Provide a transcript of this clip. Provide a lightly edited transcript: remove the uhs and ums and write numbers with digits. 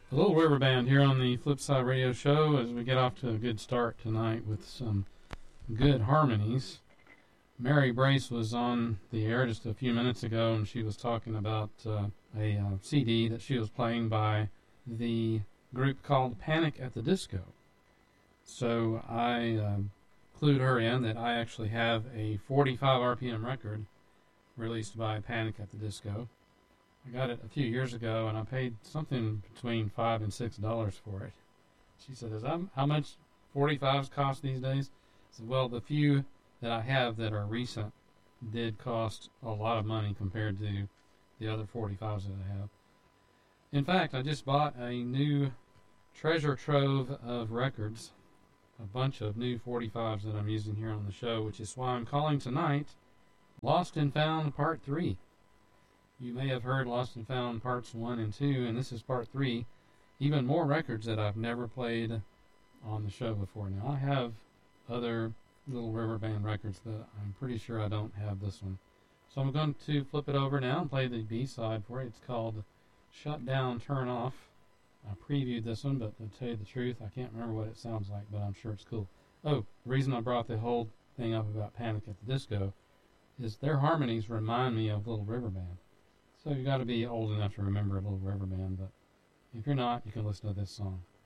The Little River Band here on the Flipside Radio Show as we get off to a good start tonight with some good harmonies. Mary Brace was on the air just a few minutes ago, and she was talking about a CD that she was playing by the group called Panic at the Disco. So I clued her in that I actually have a 45 RPM record released by Panic at the Disco. I got it a few years ago, and I paid something between $5 and $6 for it. She said, "Is that how much 45s cost these days?" I said, "Well, the few that I have that are recent did cost a lot of money compared to the other 45s that I have." In fact, I just bought a new treasure trove of records, a bunch of new 45s that I'm using here on the show, which is why I'm calling tonight Lost and Found Part 3. You may have heard Lost and Found Parts 1 and 2, and this is Part 3. Even more records that I've never played on the show before. Now, I have other Little River Band records that I'm pretty sure I don't have this one. So I'm going to flip it over now and play the B-side for it. It's called Shut Down, Turn Off. I previewed this one, but to tell you the truth, I can't remember what it sounds like, but I'm sure it's cool. Oh, the reason I brought the whole thing up about Panic at the Disco is their harmonies remind me of Little River Band. So you've got to be old enough to remember a Little River Band, but if you're not, you can listen to this song.